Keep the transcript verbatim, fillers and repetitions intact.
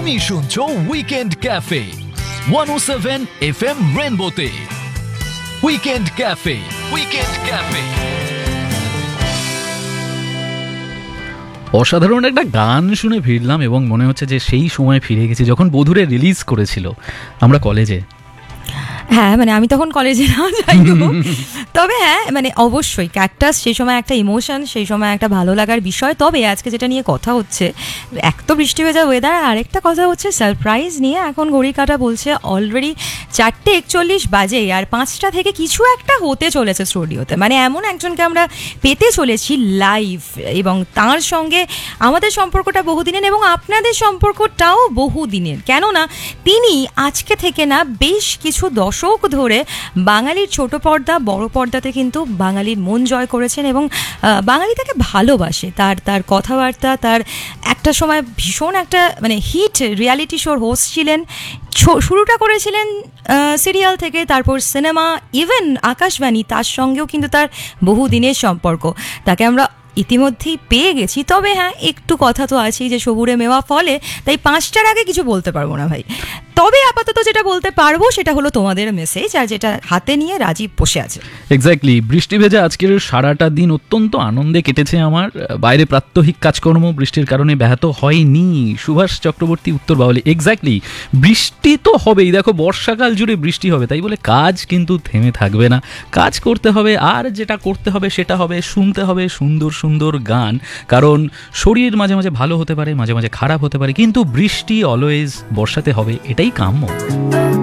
তুমি শুনছো weekend cafe one ও seven F M রেনবোতে। Weekend cafe weekend cafe অসাধারণ একটা গান শুনে ফিরলাম এবং মনে হচ্ছে যে সেই সময় ফিরে গেছি যখন বধুরে রিলিজ করেছিল আমরা কলেজে। হ্যাঁ মানে আমি তখন কলেজে না যাই, তবে হ্যাঁ মানে অবশ্যই ক্যাকটাস সেই সময় একটা ইমোশন, সেই সময় একটা ভালো লাগার বিষয়। তবে আজকে যেটা নিয়ে কথা হচ্ছে, এক তো বৃষ্টি ভেজা ওয়েদার, আর আরেকটা কথা হচ্ছে সারপ্রাইজ নিয়ে। এখন ঘড়ি কাটা বলছে অলরেডি চারটে একচল্লিশ বাজে, আর পাঁচটা থেকে কিছু একটা হতে চলেছে স্টুডিওতে। মানে এমন একজনকে আমরা পেতে চলেছি লাইভ, এবং তার সঙ্গে আমাদের সম্পর্কটা বহুদিনের এবং আপনাদের সম্পর্কটাও বহুদিনের। কেননা তিনি আজকে থেকে না বেশ কিছু দশক ধরে বাঙালির ছোট পর্দা বড় পর্দাতে কিন্তু বাঙালির মন জয় করেছেন, এবং বাঙালি তাকে ভালোবাসে। তার তার কথাবার্তা, তার একটা সময় ভীষণ একটা মানে হিট রিয়ালিটি শোর হোস্ট ছিলেন। শুরুটা করেছিলেন সিরিয়াল থেকে, তারপর সিনেমা, ইভেন আকাশবাণী, তার সঙ্গেও কিন্তু তার বহুদিনের সম্পর্ক। তাকে আমরা ইতিমধ্যেই পেয়ে গেছি। তবে হ্যাঁ একটু কথা তো আছেই যে সবুরে মেওয়া ফলে, তাই পাঁচটার আগে কিছু বলতে পারবো না ভাই। তবে আপাতত যেটা বলতে পারবো সেটা হলো তোমাদের মেসেজ, আর যেটা হাতে নিয়ে রাজীব বসে আছে। এক্স্যাক্টলি, বৃষ্টি ভেজা আজকের সারাটা দিন অত্যন্ত আনন্দে কেটেছে আমার। বাইরে প্রাত্যহিক কাজকর্ম বৃষ্টির কারণে ব্যাহত হয়নি। সুভাষ চক্রবর্তী উত্তর বাউলি, এক্স্যাক্টলি বৃষ্টি তো হবেই। দেখো বর্ষাকাল জুড়ে বৃষ্টি হবে, তাই বলে কাজ কিন্তু থেমে থাকবে না। কাজ করতে হবে, আর যেটা করতে হবে সেটা হবে শুনতে হবে সুন্দর সুন্দর গান। কারণ শরীর মাঝে মাঝে ভালো হতে পারে, মাঝে মাঝে খারাপ হতে পারে, কিন্তু বৃষ্টি অলওয়েজ বর্ষাতে হবে, এটাই কাম্য।